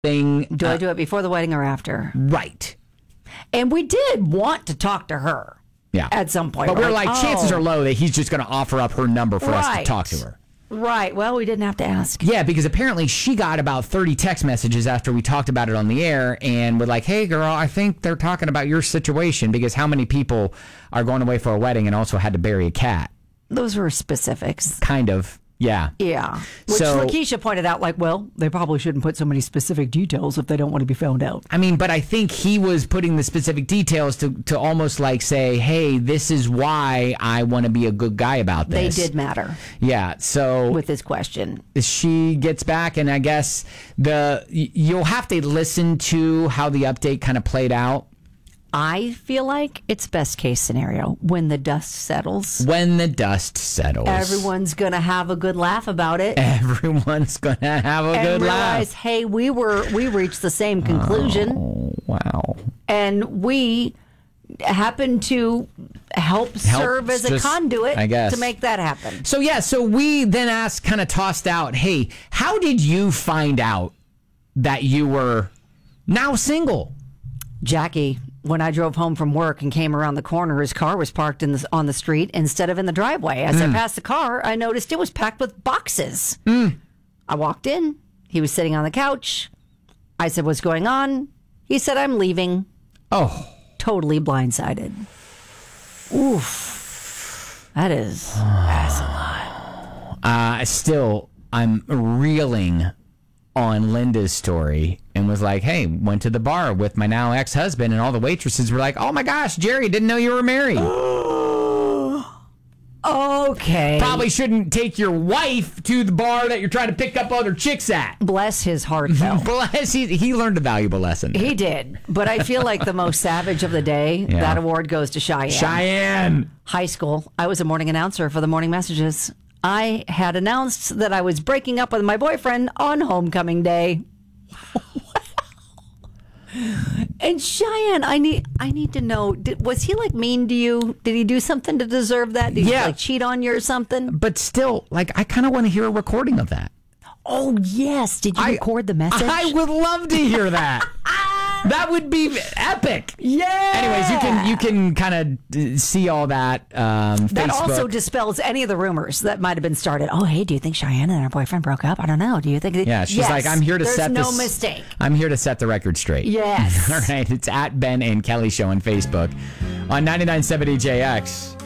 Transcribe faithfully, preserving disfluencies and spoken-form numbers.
thing. Do uh, I do it before the wedding or after? Right. And we did want to talk to her. Yeah. At some point. But we're like, like oh. chances are low that he's just going to offer up her number for right. us to talk to her. Right. Well, we didn't have to ask. Yeah, because apparently she got about thirty text messages after we talked about it on the air and we're like, hey, girl, I think they're talking about your situation because how many people are going away for a wedding and also had to bury a cat? Those were specifics. Kind of. Yeah. Yeah. Which so, Lakeisha pointed out, like, well, they probably shouldn't put so many specific details if they don't want to be found out. I mean, but I think he was putting the specific details to, to almost like say, hey, this is why I want to be a good guy about this. They did matter. Yeah. So with this question, she gets back, and I guess the you'll have to listen to how the update kind of played out. I feel like it's best case scenario when the dust settles. When the dust settles. Everyone's going to have a good laugh about it. Everyone's going to have a and good realize, laugh. Hey, we were we reached the same conclusion. Oh, wow. And we happened to help, help serve as just, a conduit I guess. to make that happen. So, yeah, so we then asked, kind of tossed out, hey, how did you find out that you were now single? Jackie, when I drove home from work and came around the corner, his car was parked in the, on the street instead of in the driveway. As mm. I passed the car, I noticed it was packed with boxes. Mm. I walked in. He was sitting on the couch. I said, what's going on? He said, I'm leaving. Oh. Totally blindsided. Oof. That is, that's a lot. Uh, still, I'm reeling on Linda's story and was like, hey, went to the bar with my now ex-husband, and all the waitresses were like, oh my gosh, Jerry, didn't know you were married. Okay. Probably shouldn't take your wife to the bar that you're trying to pick up other chicks at. Bless his heart, though. Bless, he, he learned a valuable lesson. He did. But I feel like the most savage of the day, yeah. that award goes to Cheyenne. Cheyenne. High school. I was a morning announcer for the morning messages. I had announced that I was breaking up with my boyfriend on homecoming day. And Cheyenne, I need I need to know, did, was he like mean to you? Did he do something to deserve that? Did yeah. he like cheat on you or something? But still, like, I kind of want to hear a recording of that. Oh, yes. Did you I, record the message? I would love to hear that. That would be epic. Yeah. Anyways, you can you can kind of see all that. Um, that Facebook. also dispels any of the rumors that might have been started. Oh, hey, do you think Cheyenne and her boyfriend broke up? I don't know. Do you think? They... Yeah, she's yes. like, I'm here to There's set no this. mistake. I'm here to set the record straight. Yes. All right. It's at Ben and Kelly Show on Facebook on ninety-nine point seven E J X.